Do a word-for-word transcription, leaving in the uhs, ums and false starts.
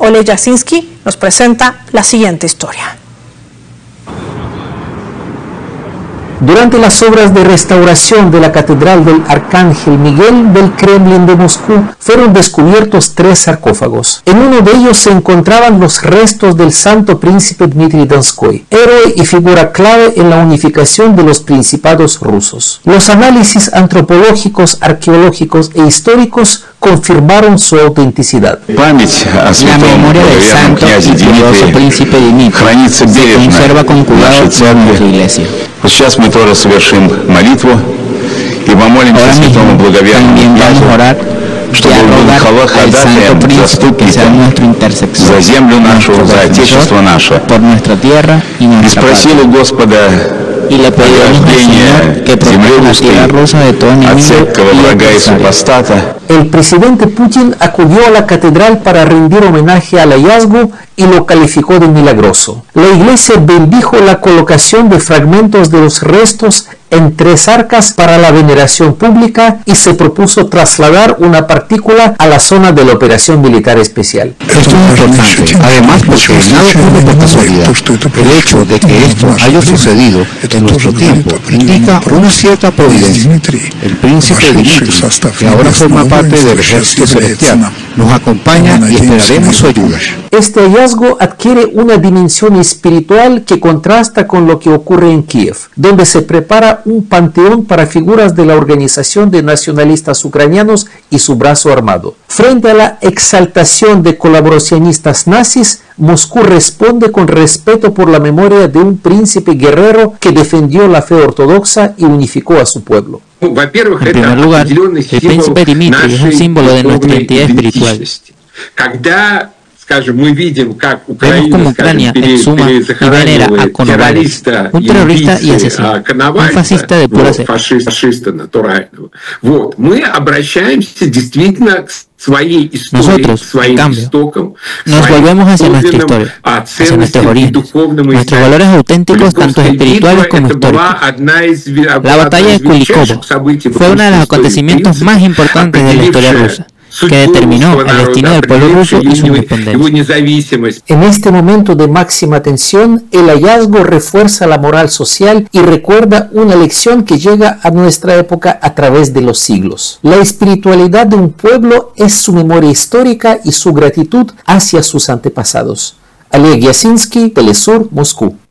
Oleg Yasinski nos presenta la siguiente historia. Durante las obras de restauración de la Catedral del Arcángel Miguel del Kremlin de Moscú, fueron descubiertos tres sarcófagos. En uno de ellos se encontraban los restos del santo príncipe Dmitri Donskoy, héroe y figura clave en la unificación de los principados rusos. Los análisis antropológicos, arqueológicos e históricos confirmaron su autenticidad. La memoria del santo y glorioso príncipe Dmitri se conserva con cuidado en nuestra iglesia. Ahora también vamos a orar y a rogar al santo príncipe que sea nuestro intercesor, nuestro defensor por nuestra tierra y nuestra patria. Y le pedimos al Señor que proteja la tierra rusa de todo enemigo y adversario. El presidente Putin acudió a la catedral para rendir homenaje al hallazgo y lo calificó de milagroso. La iglesia bendijo la colocación de fragmentos de los restos en tres arcas para la veneración pública y se propuso trasladar una partícula a la zona de la operación militar especial. Esto es importante, además porque nada ocurre por casualidad. El hecho de que esto haya sucedido en nuestro tiempo indica una cierta providencia. El príncipe Dmitri, que ahora forma parte del ejército celestial, nos acompaña y esperaremos su ayuda. Este hallazgo adquiere una dimensión espiritual que contrasta con lo que ocurre en Kiev, donde se prepara un panteón para figuras de la Organización de Nacionalistas Ucranianos y su brazo armado. Frente a la exaltación de colaboracionistas nazis, Moscú responde con respeto por la memoria de un príncipe guerrero que defendió la fe ortodoxa y unificó a su pueblo. En primer lugar, el príncipe Dmitri es un símbolo de nuestra identidad espiritual. Vemos como Ucrania exhuma y venera a Konovalov, un terrorista y asesino, un fascista de pura cepa. Nosotros, en cambio, nos volvemos hacia nuestra historia, hacia nuestros orígenes, nuestros valores auténticos, tanto espirituales como históricos. La batalla de Kulikovo fue uno de los acontecimientos más importantes de la historia rusa, que determinó el destino del pueblo ruso y su independencia. En este momento de máxima tensión, el hallazgo refuerza la moral social y recuerda una lección que llega a nuestra época a través de los siglos. La espiritualidad de un pueblo es su memoria histórica y su gratitud hacia sus antepasados. Oleg Yasinski, Telesur, Moscú.